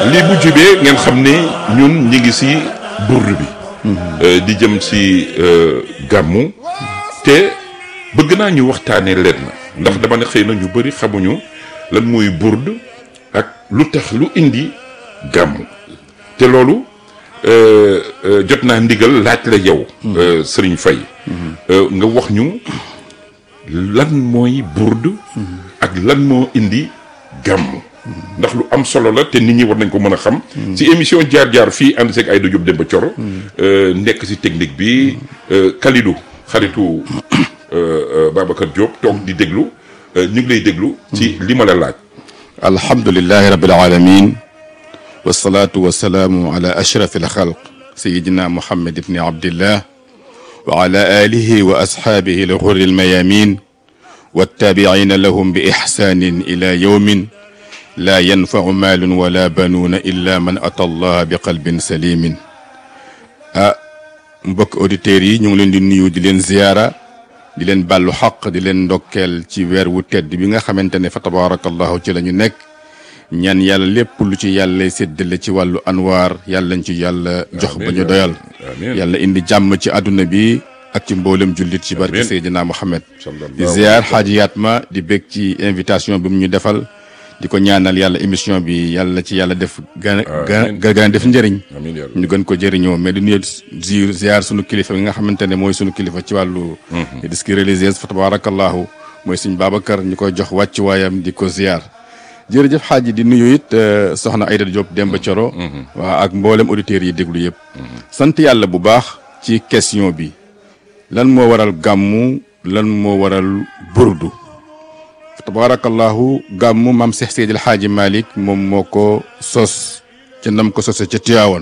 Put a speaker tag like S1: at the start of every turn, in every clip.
S1: lii bu jubee ngeen xam ne ñun ñi ngi si burdu bi di jëm si gàmmu te bëgg naa ñu waxtaanee leen ndax dama ne xëy na ñu bëri xamuñu lan mooy burdu ak lu tax lu indi gàmmu te loolu jot naa ndigal laaj la yow Serigne Faye nga wax ñu lan mooy burdu ak lan moo indi gàmmu ndax lu am solo la te nit ñi war nañ ko mën a xam ci émission jaar-jaar fii ànd seeg Aïda Diop Demba Thioro nekk ci technique bi Kalidou xaritu Babacar Diop toog di déglu ñu ngi lay déglu ci li ma la laaj.
S2: alhamdulillahi rabbil alamin wasalaatu wasalaamu ala ashraf alxalq sayidina muhammad ibni abdillah wa ala alihi wa ashaabihi al ghurri al mayamin wattabiina lahum bi ihsanin ila yawmin laa yanfau maalun wala banuuna illa man ata allah bi qalbin salimin mbokk auditeurs yi ñu ngi leen di nuyu di leen ziyaara di leen bàllu xaq di leen ndokkeel ci weer wu tedd bi nga xamante ne fa tabarakallahu ci la ñu nekk ñaan yàlla lépp lu ci yàlla séddale ci wàllu anwaar yàlla ñu ci yàlla jox ba ñu doyal yàlla indi jàmm ci àdduna bi ak ci mboolem jullit ci barke Seydina Muhammad di ziyaar xaaji Yatma di bég ci invitation bi mu ñu defal di ko ñaanal yàlla émission bi yàlla ci yàlla def gën def njëriñ ñu gën ko jëriñoo mais di nuyu ziar sunu kilifa bi nga xamante ne mooy sunu kilifa ci wàllu disque religieuse fa tabarakallahu mooy suñ Babacar ñu koy jox wàccu waayam di ko ziar jërëjëf xaaji di nuyu it soxna Aïda Diop Demba Thioro waaw ak mboolem auditeurs yi déglu yëpp sant yàlla bu baax ci question bi lan moo waral gàmmu lan moo waral burdu tabarakallahu gàmmu maam Seex Seydil Xaaji Malick moom moo ko sos ca nam ko sose ca Tiwaawan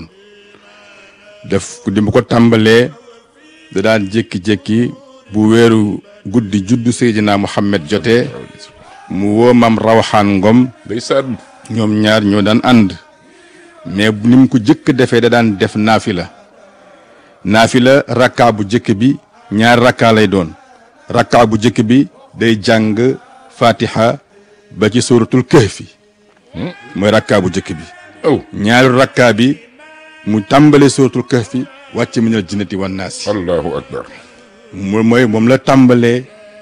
S2: def di mu ko tàmbalee da daan jékki-jékki bu weeru guddi juddu Seydina Muhammad jotee mu woo maam Rawaxaan Ngom ñoom ñaar ñoo daan ànd mais ni mu ko jëkk defee da daan def naafila rakkaa bu jëkk bi ñaar rakkaa lay doon rakkaa bu jëkk bi day jàng fatiha ba ci suratul kahfi mooy rakkaa bu jëkk bi ñaari rakkaa bi mu tàmbale suratul kahfi wàcc minal jinnati wan naasi
S1: allahu akbar
S2: moom la tàmbalee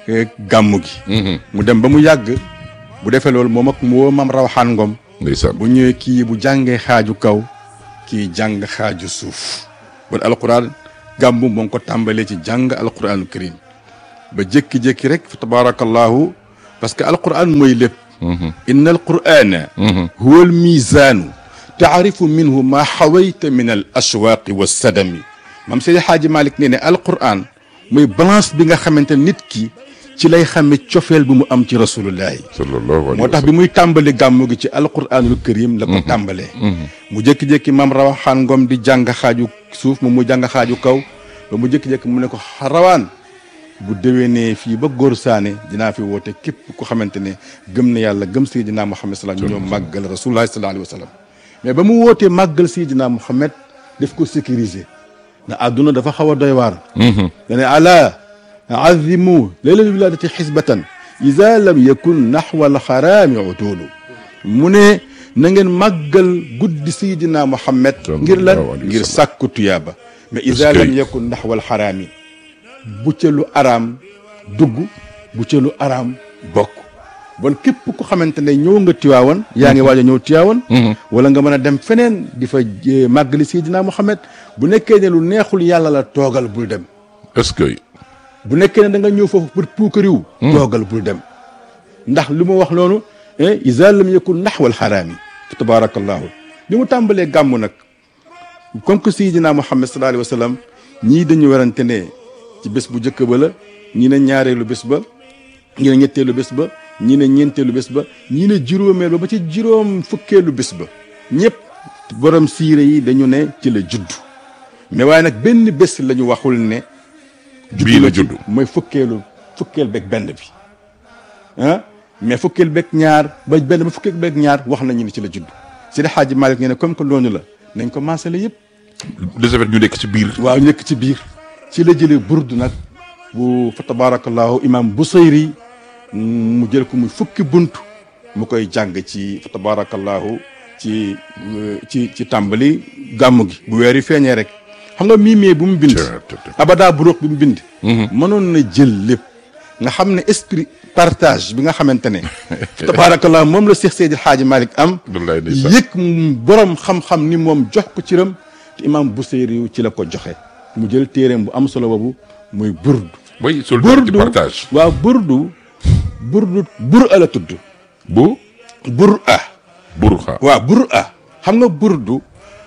S2: gàmmu gi mu dem ba mu yàgg bu defee loolu moom ak mu woo maam Rawaxaan Ngom bu ñëwee kii bu jàngee xaaju kaw kii jàng xaaju suuf bon alquran gàmmu moom ko tàmbalee ci jàng alquranul karim ba jékki-jékki rek fa tabarakallahu parce que alquran mooy lépp inna alqurana huwa almizaanu taarifu minhu ma xawayta min al ashwaaqi wa sadami maam Seydi Xaaji Malick nee ne alquran mooy balance bi nga xamante nit ki ci lay xame cofeel bi mu am ci rasulullahi moo tax bi muy tàmbali gàmmu gi ci alquranul karim la ko tàmbalee mu jékki-jékki maam Rawaxaan Ngom di jàng xaaju suuf moom mu jàng xaaju kaw ba mu jékki-jékki mu ne ko rawaan bu déwénee fii ba góor saane dinaa fi woote képp ku xamante ne gëm na yàlla gëm Seydina Muhammad sallallahu alayhi wa sallam ñoo màggal rasulullahi sallallahu alayhi wa sallam mais ba mu wootee màggal Seydina Muhammad daf ko sécuriser ndax àdduna dafa xaw a doy waar dane ala azimu laylal wiladati xisbatan ida lam yakun naxwa alxaraami utuulu mu ne na ngeen màggal guddi Seydina Muhammad ngir lan ngir sàkku tuyaaba mais ida lam yakun naxwa alxaraami bu ca lu araam dugg bu ca lu araam bokk bon képp ku xamante ne ñëw nga Tiwaawan yaa ngi waaj a ñëw Tiwaawan wala nga mën a dem feneen di fa màggali Seydina Muhammad bu nekkee ne lu neexul yàlla la toogal bul dem
S1: est-ce que
S2: bu nekkee ne da nga ñëw foofu pour puukariw toogal bul dem ndax li mu wax loolu iza lam yakun naxwal xaraami tabarakallahu li mu tàmbalee gàmmu nag comme que Seydina Muhammad sallallahu alayhi wa sallam ñii dañu werante ne ci bés bu njëkk ba la ñii ne ñaareelu bés ba ñii ne ñetteelu bés ba ñii ne ñeenteelu bés ba ñii ne juróomeelu ba ci juróom fukkeelu bés ba ñëpp borom siire yi dañu ne ci la judd mais waaye nag benn bés la ñu waxul ne
S1: bii la judd
S2: mooy fukkeel beeg benn bi mais fukkeel beeg ñaar ba benn ba fukkeel beeg ñaar wax nañu ne ci la judd Seydi Hadji Malick ne comme que noonu la nañ ko maasale yëpp
S1: de ce fait ñu nekk ci biir
S2: waaw nekk ci biir ci la jëlee burdu nag bu fa tabarakallahu imam Busayri mu jël ko muy fukki bunt mu koy jàng ci fa tabarakallahu ci tàmbali gàmmu gi bu weer yi feeñee rek xam nga miimee bu mu bind abada buróog bi mu bind mënoon na jël lépp nga xam ne esprit partage bi nga xamante ne tabaarakallah moom la Cheikh Seydil Hadji Malick am yëg borom xam-xam ni moom jox ko ciram te imam Buseyri ci la ko joxe mu jël téereem bu am solo boobu muy burdu
S1: burdu partage
S2: waaw burdu bura la tudd bura waaw bura xam nga burdu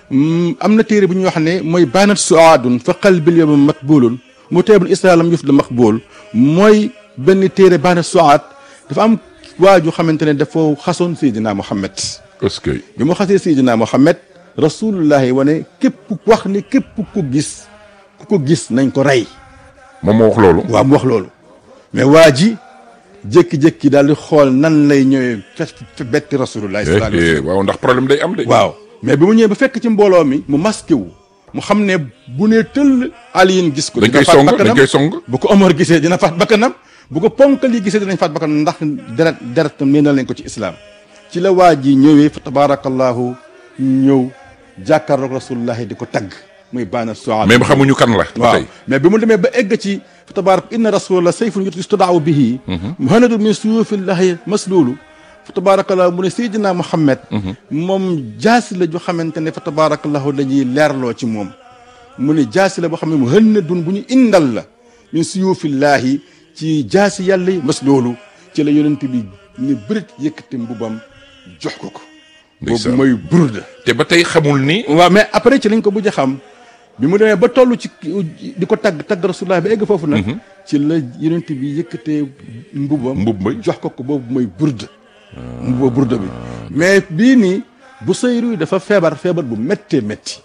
S2: am na téere bu ñuy wax ne mooy baanat suaadun fa qalbil yawma maqbulun mu teebul islam yuf la maqbul mooy benn téere baanat suaad dafa am waaju xamante ne dafa xasoon Seydina Mohamed
S1: est-ce que
S2: bi mu xasee Seydina Mohamed rasulullahi wane képp wax ni képp ku ko gis nañ ko rey
S1: moom moo wax loolu
S2: waaw mu wax loolu mais waa ji jékki-jékki daal di xool nan lay ñëwee fe betti rasulullahi sallallahu alayhi wa sallam
S1: waaw ndax problème day am de
S2: waaw mais bi mu ñëwee ba fekk ci mbooloo mi mu masqué wu mu xam ne bu nee tëll Aliyin gis ko dina faat bakkanam
S1: dañ koy song
S2: bu ko Omar gisee dina faat bakkanam bu ko ponkal yi gisee dinañ faat bakkanam ndax deret nee na leen ko ci islam ci la waa ji ñëwee fa tabarakallahu ñëw jàkkaarloog rasulullahi di ko tagg muy baana soa
S1: même xamuñu kan la
S2: waaw mais bi mu demee ba egg ci fa tabarak inna rasulallah sayfun yustada'u bihi muhanadun min suyufillahi masluulu fa tabaarakallahu mu ne Seydina Muhammad moom jaasi la joo xamante ne fa tabaarakallahu dañuy leerloo ci moom mu ne jaasi la boo xam ne mu hënnadun bu ñu indal la min suyufillahi ci jaasi yàlla yi masluulu ci la yonent bi ne bërit yëkkati mbubam jox ko boobu mooy burda
S1: te ba tey xamul ni
S2: waaw mais après ci lañ ko mujj a xam bi mu demee ba toll ci di ko tagg rasulullah ba egg foofu nag ci la yonent bi yëkkatee mbubam jox ko boobu mooy burda mbuba burda bi mais bii nii Busayri dafa feebar bu méttee métti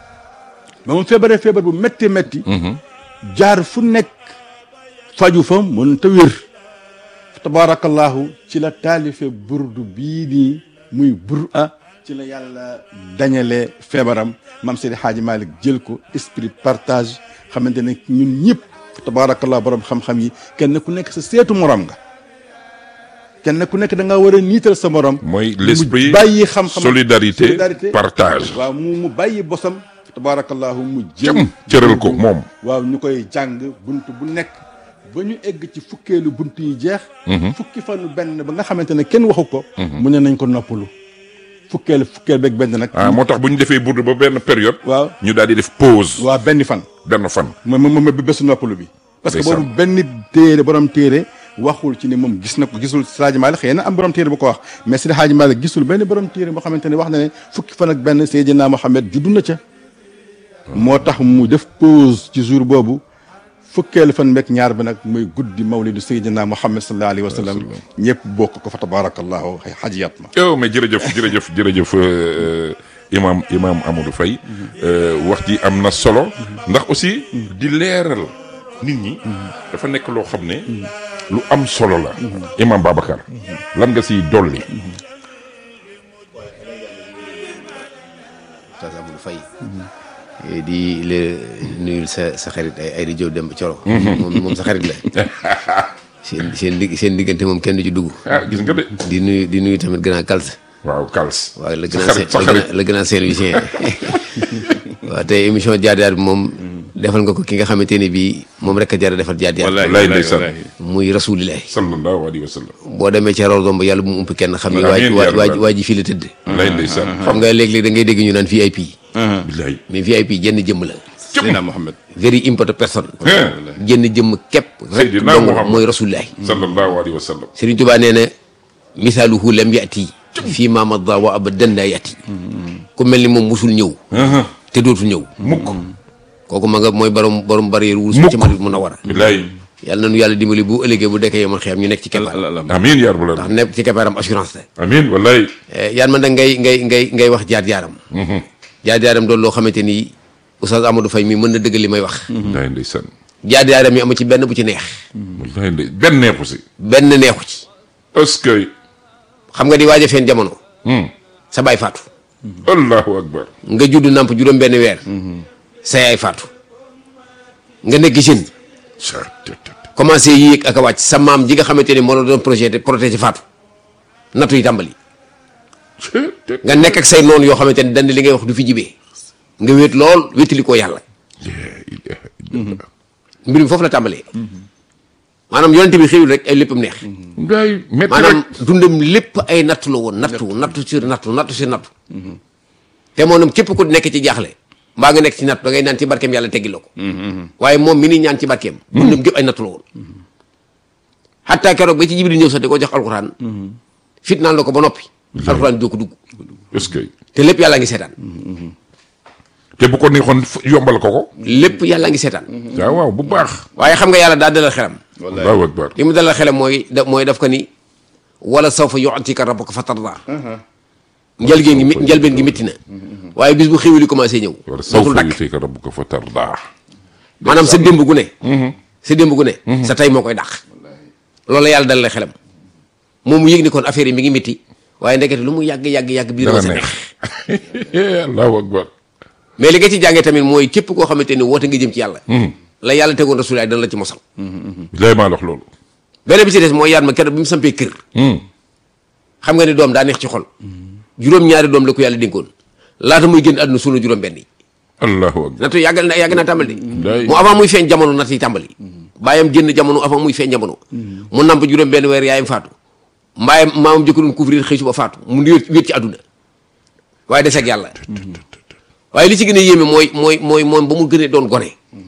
S2: ba mu feebaree feebar bu méttee métti jaar fu nekk faju fa mën ta wér tabarakallahu ci la taalife burdu bii nii muy bura ci la yàlla dañalee feebaram maam Seydi Hadji Malick jël ko esprit partage xamante ne ñun ñëpp tabaarakallah borom xam-xam yi kenn ku nekk sa seetu morom nga kenn ku nekk da nga war a niital sa morom
S1: mooy l'esprit
S2: bàyyi xam-xam
S1: solidarité partage
S2: waaw mu bàyyi bosam tabaarakallahu mu jëm
S1: cëral ko moom
S2: waaw ñu koy jàng bunt bu nekk ba ñu egg ci fukkeelu bunt yi jeex fukki fanu benn ba nga xamante ne kenn waxu ko mu ne nañ ko noppalu fukkeel beeg benn nag
S1: moo tax bu ñu defee burdu ba benn période
S2: waaw
S1: ñu daal di def pause
S2: waaw benn fan moom bésu noppalu bi parce que boobu benn borom téere waxul ci ne moom gis na ko gisul Seydi Hadji Malick xëy na am borom téere bu ko wax mais Seydi Hadji Malick gisul benn borom téere boo xamante ne wax na ne fukki fan ak benn Seydina Mohamed juddu na ca moo tax mu def pause ci jour boobu fukkeelu fan meeg ñaar bi nag muy guddi mawlidu Seydina Muhammad sallallahu alayhi wa sallam ñëpp bokk ko fa tabarakallahu xajiyat ma
S1: mais jërëjëf imam Amadou Faye wax ji am na solo ndax aussi di leeral nit ñi dafa nekk loo xam ne lu am solo la imam Babacar lan nga siy dolli
S3: Amadou Faye di la nuyul sa xarit ay di Jóob dem ba Coro moom sa xarit la seen diggante moom kenn du ci dugg
S1: gis nga de
S3: di nuyu tamit grand Kals
S1: waaw Kals
S3: waaw le grand Saint-Louisien waaw tey émission jaar-jaar bi moom defal nga ko ki nga xamante ne bii moom rek a jar a defal jaar-jaar
S1: wallaay ndeysaan
S3: muy rasulillahi
S1: sallallahu alayhi wa sallam
S3: boo demee ci raw domb yàlla bu mu ump kenn xam ne waa ji fii la tëdd
S1: wallaay ndeysaan
S3: xam nga léeg-léeg da ngay dégg ñu naan VIP
S1: billahi
S3: mais VIP jenn jëmm la
S2: Seydina Mohamed
S3: very important person jenn jëmm képp rek dong mooy rasulillahi
S1: sallallahu alayhi wa sallam
S3: Serigne Touba nee na misaaluhu lam yati fii ma madda wa abadan la yati ku mel ni moom musul ñëw te dootul ñëw
S1: mukk
S3: kooku ma nga mooy borom barrière wurus ci Madina Munawwara
S1: billahi
S3: yàlla nañu yàlla dimbali bu ëllëgee bu dekkee yemal xiyam ñu nekk ci keppaar
S1: amiin yaa rabbal
S3: ndax nekk ci keppaaram assurance la
S1: amiin wallahi
S3: yaan man nag ngay wax jaar-jaaram jaar-jaaram doon loo xamante ni Oustaz Amadou Faye mi mën na dëgg li may wax
S1: wallahi ndeysaan
S3: jaar-jaaram yi amu ci benn bu ci neex
S1: wallahi benn neexu si
S3: benn neexu ci
S1: est-ce que
S3: xam nga di waaj a feen jamono sa baay faatu
S1: allahu akbar
S3: nga judd namp juróom benn weer sa yaay faatu nga nekk jeune commencé yéeg ak a wàcc sa maam ji nga xamante ni moo la doon protéger faatu nattu yi tàmbali nga nekk ak say noonu yoo xamante ni dañ li ngay wax du fi jibee nga wéet lool wéetali koo yàlla mbir mi foofu la tàmbalee maanaam yonente bi xëyul rek ay léppam neex maanaam dundam lépp ay nattu la woon nattu sur nattu te moom képp ku nekk ci jaaxle mbaa nga nekk ci nattu da ngay naan ci barkeem yàlla teggil la ko waaye moom mi ni ñaan ci barkeem dundam gépp ay nattu la woon xatta keroog ba ci Jibril ñëw sax di ko jox alxuraan fit naan la ko ba noppi alxuraan doo ko dugg
S1: est-ce que
S3: te lépp yàlla ngi seetaan
S1: te bu ko neexoon yombal ko
S3: lépp yàlla ngi seetaan
S1: waaw bu baax
S3: waaye xam nga yàlla daa dalal xelam
S1: Allahu akbar
S3: li mu dalal xelam mooy daf ko ni wala sawfa yu'tika rabbuka fatarda njëlbeen gi métti na waaye bis bu xéwali commencé ñëw
S1: wala sawfa yu'tika rabbuka fatarda
S3: maanaam sa démb gu ne sa tey moo koy dàq loolu la yàlla dalal xelam moom mu yëg ni kon affaire yi mi ngi métti waaye ndekete lu mu yàgg biir sa neex
S1: Allahu akbar
S3: mais li nga ci jàngee tamit mooy képp koo xamante ni woote nga jëm ci yàlla la yàlla tegoon rasulaay dana la ci mosal
S1: lay maa wax loolu
S3: beneen bi ci des mooy yaat ma keroog bi mu sampee kër xam nga ni doom daa neex ci xol juróom-ñaari doom la ko yàlla dénkoon laata muy génn àdduna sunu juróom-benn yi
S1: Allahu akbar
S3: nattu yàgg naa tàmbali mu avant muy feeñ jamono natt yi tàmbali bàyyam génn jamono avant muy feeñ jamono mu namp juróom-benn weer yaayam faatu maamam jëkk doon couvrir xëy suba faatu mu wéet ci àdduna waaye des ak yàlla waaye li ci gën a yéeme mooy moom ba mu gënee doon gone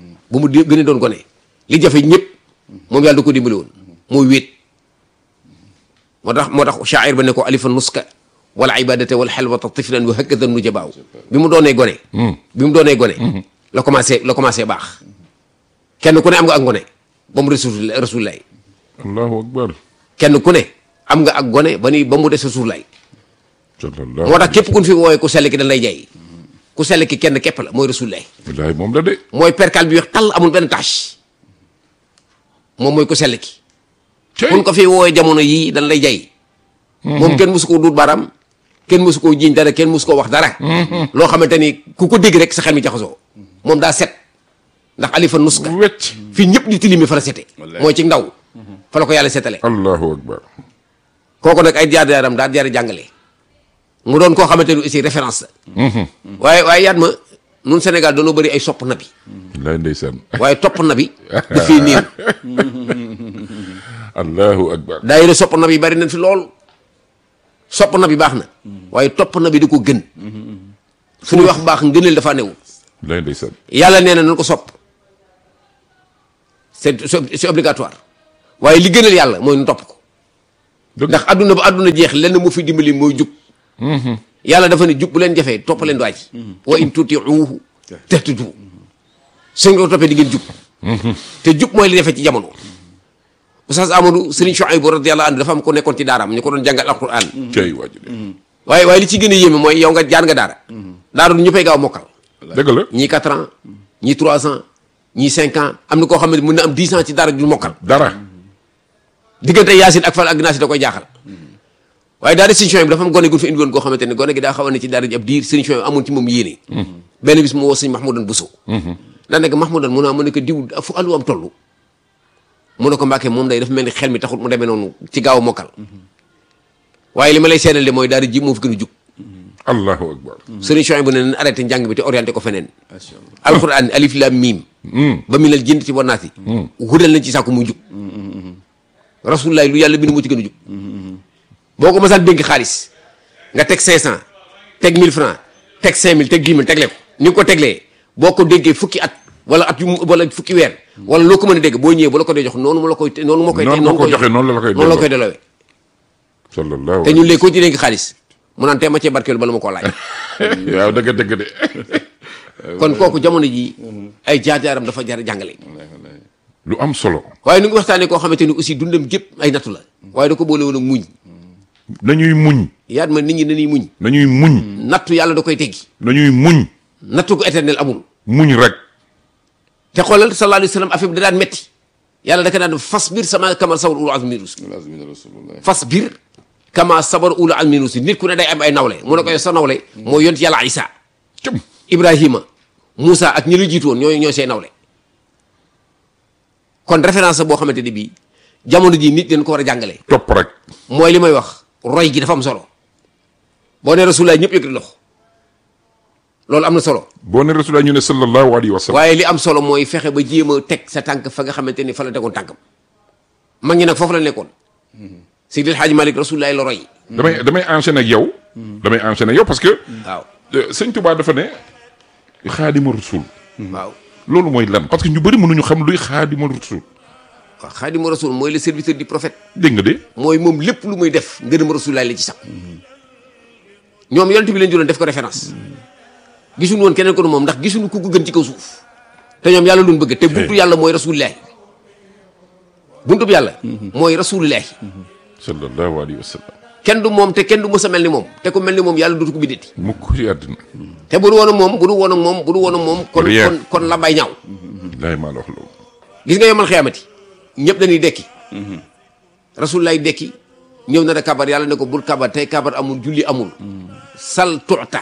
S3: li jafe ñëpp moom yàlla da ko dimbali woon mooy wéet moo tax shaa'ir ba ne ko alifa nuska wala ibadate wala xelwata tiflan wa hakada nu jabaaw bi mu doonee gone la commencé baax kenn ku ne am nga ak ngone ba mu rasulullah
S1: Allahu akbar
S3: kenn ku ne am nga ak gone ba mu des rasulullah moo tax képp ku ñu fi wooyee ku sell ki dañ lay jaay ku sell ki kenn képp la mooy rasulullah
S1: wallahi moom la de
S3: mooy perkal bi wax tàll amul benn tâche moom mooy ku sell ki kun ko fi wooyee jamono yii dañ lay jaay moom kenn musu koo duut baaraam kenn musu koo jiiñ dara kenn musu koo wax dara loo xamante ni ku ko dégg rek sa xel mi jaxasoo moom daa set ndax alifa nuska fii ñëpp di tilimi fa la sete mooy ci ndaw fa la ko yàlla setale
S1: Allahu akbar
S3: kooku nag ay jaar-jaaram daa jaar jàngale mu doon koo xamante ni aussi référence la waaye yaat ma nun Sénégal dañoo bëri ay sopp nabi
S1: lay ndeysaan
S3: waaye topp nabi dafay néew
S1: Allahu akbar
S3: daayira sopp nabi bari nañ fi lool sopp nabi baax na waaye topp nabi di ko gën suñuy wax baax ngëneel dafa new
S1: lay ndeysaan
S3: yàlla nee na nañ ko sopp c'est obligatoire waaye li gënal yàlla mooy nu topp ko ndax adduna ba adduna jeex lenn mu fi dimbali mooy jub yàlla dafa ne jub bu leen jafee topp leen waaj wa in tutiuhu tahtadu su nga ko toppee di ngeen jub te jub mooy li defee ci jamono Oustaz Amadou Serigne Chouaïbou radiyallahu anhu dafa am ko nekkoon ci daaraam ñu ko doon jàngal alquran
S1: cey waaju de
S3: waaye li ci gën a yéeme mooy yow nga jaar nga daara du ñëppay gaaw mokkal
S1: dëgg la
S3: ñii 4 ans ñii 3 ans ñii 5 ans am na koo xam ne mën na am 10 ans ci daara du mokkal
S1: dara
S3: diggante Yaasin ak Fal ak Naasi da koy jaaxal waaye daara Serigne Chouaïbou dafa am gone gu fi indi woon koo xamante ne gone gi daa xaw a ne ci daara ji ab diir Serigne Chouaïbou amoon ci moom yéene benn bis mu woo Serigne Mahmoudan Bousso daa nekk Mahmoudan mu ne ko diw fu àllu am toll mu ne ko Mbàkke moom day dafa mel ni xel mi taxul mu demee noonu ci gaaw a mokkal waaye li ma lay seedal de mooy daara ji moo fi gën a jug
S1: Allahu akbar
S3: Serigne Chouaïbou ne nañ arrêté njàng bi te orienté ko feneen alquran alif lam mim ba mi nal jënd ci wannaati hudal nañ ci sàkku muy jug rasulullah lu yàlla bind moo ci gën a jug boo ko masaan dénk xaalis nga teg 500 teg 1000 francs teg 5000 teg 10 000 tegle ko ni nga ko teglee boo ko dénkee fukki at wala fukki weer wala loo ko mën a dégg boo ñëwee bu la ko dee jox noonu la koy delloowee
S1: sallallahu
S3: te ñun léegi ko ci dénk xaalis mu naan tee ma cee barkeelu bala ma koo laaj
S1: waaw dëgg de
S3: kon kooku jamono ji ay jaar-jaaram dafa jar jàngale
S1: lu am solo
S3: waaye nu ngi waxtaanee koo xamante ni aussi dundam gépp ay nattu la waaye da ko boole woon ak muñ
S1: nañuy muñ
S3: yaat ma nit ñi dañuy muñ
S1: nañuy muñ
S3: nattu yàlla da koy teggi
S1: nañuy muñ
S3: nattu ko éternel amul
S1: muñ rek
S3: te xoolal sallallahu alayhi wa sallam affaire bi da daan metti yàlla da ka daan fasbir sama kama sabar ulu azmi rusul fasbir kama sabar ulu azmi rusul nit ku ne day am ay nawle mu ne ko sa nawle mooy yont yàlla Isa Ibrahima Moussa ak ñi la jiitu woon ñooy say nawle kon référence boo xamante ni bii jamono ji nit dañ ko war a jàngale
S1: topp rek
S3: mooy li may wax roy gi dafa am solo boo nee Rasulullah ñëpp yëkkati loxo loolu am na solo.
S1: boo nee Rasulullah ñu ne sallallahu alayhi wa sallam.
S3: waaye li am solo mooy fexe ba jéem a teg sa tànk fa nga xamante ni fa la tegoon tànkam mag ñi nag foofu la nekkoon. Seydi El Hadji Malick Rasulullah la roy.
S1: damay enchaîner ak yow. damay enchaîner ak yow parce que.
S3: waaw
S1: sëñ Touba dafa ne xaadima rasul.
S3: waaw
S1: loolu mooy lan parce que ñu bëri mënuñu xam luy xaadima rasul.
S3: waaw xaadimu rasul mooy le serviteur du prophète.
S1: dégg nga de.
S3: mooy moom lépp lu muy def ngërëm Rasulullah la ci sax ñoom yonent bi leen juróon def ko référence gisuñu woon keneen ko du moom ndax gisuñu ku ko gën ci kaw suuf te ñoom yàlla luñ bëgg te buntu yàlla mooy Rasulullah buntu bi yàlla mooy Rasulullah
S1: sallallahu alayhi wa sallam.
S3: kenn du moom te kenn du mës a mel ni moom te ku mel ni moom yàlla dootu ko bindati
S1: mukk ci àddina.
S3: te bu du woon ak moom kon la mbay ñaaw
S1: laay maa la wax loolu.
S3: gis nga yomal xiyaamati ñëpp dañuy dekki Rasulullah dekki ñëw na da kabar yàlla ne ko bul kabar tey kabar amul julli amul sal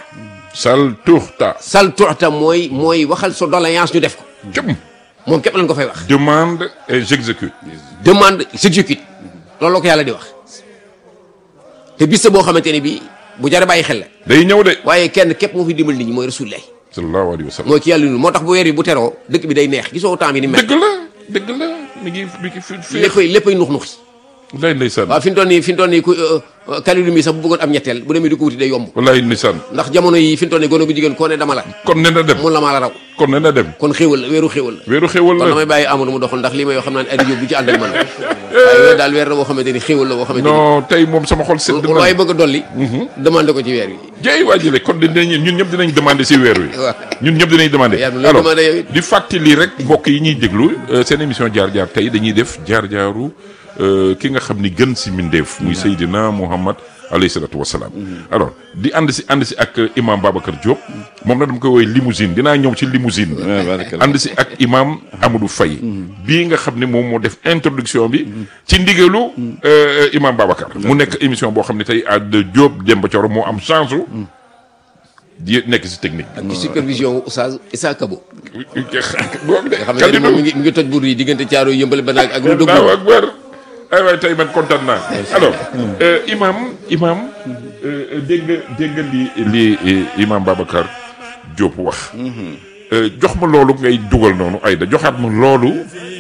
S3: tuuxta mooy waxal sa doléance ñu def ko moom képp lañ ko fay wax
S1: demande et j'exécute
S3: loolu la ko yàlla di wax te bis boo xamante ne bii bu jare bàyyi xel la
S1: day ñëw de.
S3: waaye kenn képp moo fi dimbal nit ñi mooy Rasulullah
S1: sallallahu alayhi wa sallam.
S3: mooy ki yàlla moo tax bu weer bi bu teroo dëkk bi day neex gisoo temps bi ni mel
S1: dëgg la mi ngi fi
S3: léppay nux nuxi
S1: wallaay ndeysaan.
S3: waaw fi mu toll nii ku Kalilu mi sax bu bëggoon am ñetteel bu demee di ko wuti day yomb
S1: wallaay ndeysaan.
S3: ndax jamono yi fi mu toll nii gone gu jigéen koo ne dama la
S1: kon ne na dem
S3: mun la maa la raw
S1: kon ne na dem.
S3: kon xéewal la weeru xéewal
S1: la
S3: kon damay bàyyi Amadou mu doxal ndax lii may yoo xam naa ne Aliou Diop bu ci ànd ak man waaye weer daal weer la boo xamante ni xéewal la boo xamante ni
S1: non tey moom sama xol sedd na.
S3: waaye bëgg a dolli demandé ko ci weer wi
S1: jey waa jële kon ñun ñëpp dinañ demandé si weer wi
S3: waaw
S1: ñun ñëpp dinañ demandé
S3: yaa ngi lay demandé yow it.
S1: di fàttali rek mbokk yi ñuy déglu seen émission jaar-jaar tey dañuy def jaar-jaaru ki nga xam ni gën si mindeef muy Seydina Muhammad alayhi salatu wasalaam alors di ànd si ak imam Babacar Diop moom na dama koy woowee limousine dinaa ñëw ci limousine ànd si ak imam Amadou Faye bii nga xam ne moom moo def introduction bi ci ndigalu imam Babacar mu nekk émission boo xam ne tey de Diop Demba Thioro moo am chance di nekk si technique
S3: ak ci supervision Oustaz Issa Kabo
S1: boobu de
S3: nga xamante ne moom mi ngi toj buur yi diggante caaro yi yëmbale ba naag ak lu dëgg
S1: ak wér ay waay tey man kontaan naa alors imam dégg nga li imam Babacar Diop wax jox ma loolu ngay dugal noonu Aïda joxaat ma loolu